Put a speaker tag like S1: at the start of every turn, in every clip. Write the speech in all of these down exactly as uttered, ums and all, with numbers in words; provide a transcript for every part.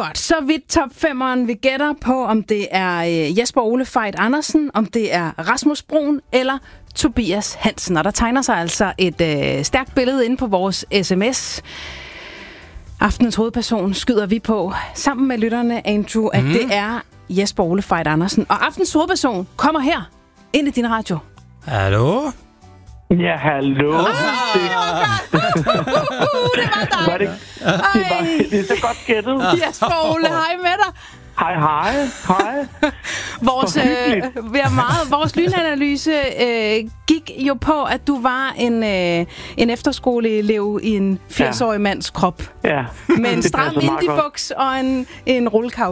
S1: Godt, så vidt top femeren. Vi gætter på, om det er Jesper Ole Fejt Andersen, om det er Rasmus Bruun eller Tobias Hansen. Og der tegner sig altså et øh, stærkt billede inde på vores sms. Aftenens hovedperson skyder vi på, sammen med lytterne, Andrew, at mm. det er Jesper Ole Fejt Andersen. Og aftens hovedperson kommer her ind i din radio.
S2: Hallo?
S3: Ja, hallo.
S1: Ej, det var dig.
S3: Det, det, var, det er så godt gættet.
S1: Jesper Ole, hej med dig.
S3: Hej, hej. Hej.
S1: Vores, øh, vi er meget, vores lynanalyse øh, gik jo på, at du var en, øh, en efterskoleelev i en firs-årig mands krop.
S3: Ja.
S1: Med en stram indie-buks og en, en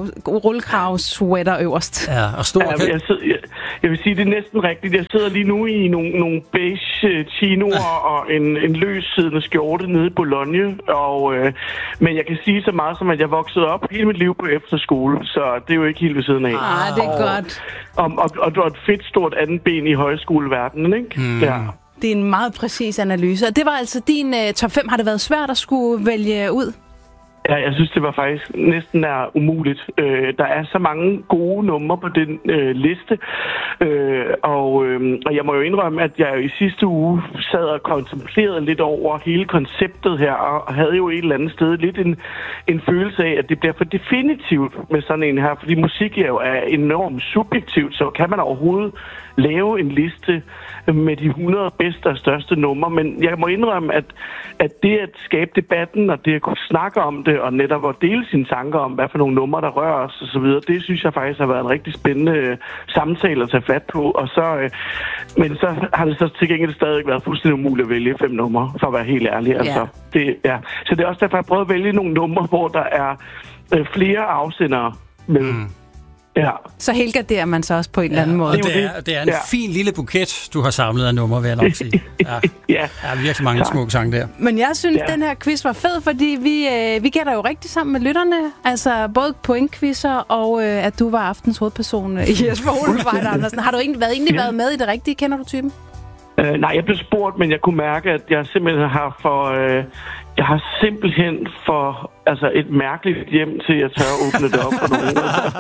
S1: rullekravs-sweater øverst.
S2: Ja, og stor...
S3: Ja, jeg, sidder, jeg, jeg vil sige, det er næsten rigtigt. Jeg sidder lige nu i nogle, nogle beige chinoer ja. og en, en løssiddende skjorte nede i Bologna. Og, øh, men jeg kan sige så meget som, at jeg voksede op hele mit liv på efterskole. Så det er jo ikke helt ved siden af.
S1: Ah, det er
S3: og,
S1: godt.
S3: Og, og, og du har et fedt stort andet ben i højskoleverdenen, ikke?
S2: Mm.
S3: Ja.
S1: Det er en meget præcis analyse. Og det var altså din uh, top fem. Har det været svært at skulle vælge ud?
S3: Ja, jeg synes, det var faktisk næsten er umuligt. Øh, der er så mange gode numre på den øh, liste. Øh, og, øh, og jeg må jo indrømme, at jeg i sidste uge sad og kontemplerede lidt over hele konceptet her, og havde jo et eller andet sted lidt en, en følelse af, at det bliver for definitivt med sådan en her. Fordi musik jo er enormt subjektivt, så kan man overhovedet lave en liste med de hundrede bedste og største numre, men jeg må indrømme, at, at det at skabe debatten, og det at kunne snakke om det, og netop at dele sine tanker om, hvad for nogle numre, der rører os, og så videre, det synes jeg faktisk har været en rigtig spændende øh, samtale at tage fat på, og så, øh, men så har det så til gengæld stadig været fuldstændig umuligt at vælge fem numre, for at være helt ærlig. Altså,
S1: yeah.
S3: det, ja. Så det er også derfor, jeg prøver at vælge nogle numre, hvor der er øh, flere afsendere med. Mm. Ja.
S1: Så helgarderer man så også på en ja, eller anden måde.
S2: Det er, det er en ja. fin lille buket, du har samlet af numre, vil jeg nok sige. Ja.
S3: Ja.
S2: Der er virkelig mange smukke sange der.
S1: Men jeg synes,
S3: ja.
S1: den her quiz var fed, fordi vi, øh, vi gætter jo rigtig sammen med lytterne. Altså både pointquizzer og øh, at du var aftens hovedperson i Jesper Ole Fejt Andersen. Har du egentlig været, egentlig ja. været med i det rigtige? Kender du typen?
S3: Uh, nej, jeg blev spurgt, men jeg kunne mærke, at jeg simpelthen har for... Uh, Jeg har simpelthen for altså et mærkeligt hjem til, at jeg tør at åbne det op for nogen.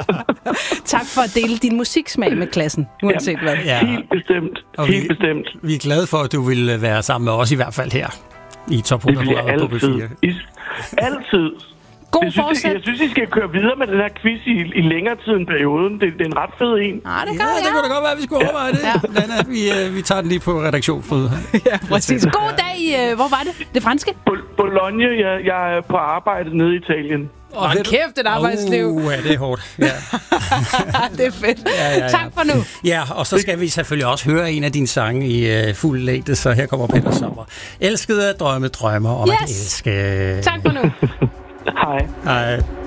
S1: Tak for at dele din musiksmag med klassen, uanset hvad.
S3: Ja, helt bestemt.
S2: Og
S3: helt
S2: vi,
S3: bestemt.
S2: Vi er glade for, at du vil være sammen med os i hvert fald her i Top hundrede på B fire.
S3: I, altid.
S1: God
S3: jeg, synes, det, jeg synes, I skal køre videre med den her quiz i, i længere tid end perioden. Det, det er en ret fed en.
S1: Ah, det,
S2: ja,
S1: ja.
S2: det kunne da godt være, at vi skulle overveje det. Ja. Lana, vi, vi tager den lige på redaktionsfrøde.
S1: Ja, præcis. God dag. Hvor var det? Det franske?
S3: Bologna. Jeg, jeg er på arbejde nede i Italien.
S1: Åh, oh, kæft, et arbejdsliv.
S2: Uh, ja, det er hårdt. Ja.
S1: Det er fedt. Ja, ja, ja. Tak for nu.
S2: Ja, og så skal vi selvfølgelig også høre en af dine sange i uh, fuld længde, så her kommer Peter Sommer. Elskede at drømme drømmer om yes. at elske.
S1: Tak for nu.
S3: Hej.
S2: Hej.